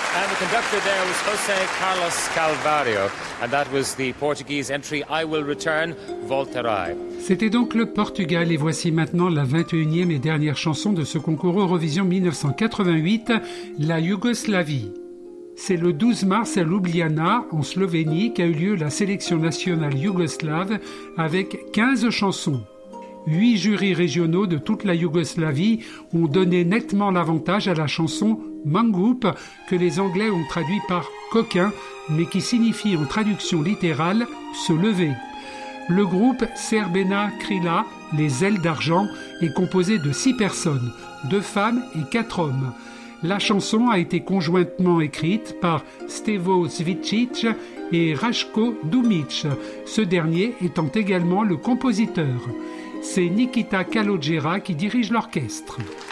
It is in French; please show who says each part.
Speaker 1: And the conductor there was José Carlos Carvalho, and that was the Portuguese entry I Will Return, Voltarei.
Speaker 2: C'était donc le Portugal et voici maintenant la 21e et dernière chanson de ce concours Eurovision 1988, la Yougoslavie. C'est le 12 mars à Ljubljana, en Slovénie, qu'a eu lieu la sélection nationale yougoslave avec 15 chansons. 8 jurys régionaux de toute la Yougoslavie ont donné nettement l'avantage à la chanson Mangup, que les Anglais ont traduit par coquin, mais qui signifie en traduction littérale se lever. Le groupe Crvena krila, les ailes d'argent, est composé de 6 personnes, 2 femmes et 4 hommes. La chanson a été conjointement écrite par Stevo Zvicic et Rajko Dumic, ce dernier étant également le compositeur. C'est Nikita Kalogjera qui dirige l'orchestre.